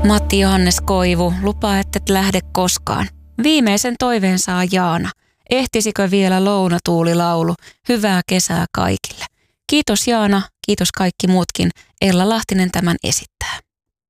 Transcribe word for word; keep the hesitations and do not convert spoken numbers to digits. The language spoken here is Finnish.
Matti Johannes Koivu, lupaa, että et lähde koskaan. Viimeisen toiveen saa Jaana. Ehtisikö vielä lounatuulilaulu? Hyvää kesää kaikille. Kiitos Jaana, kiitos kaikki muutkin. Ella Lahtinen tämän esitti.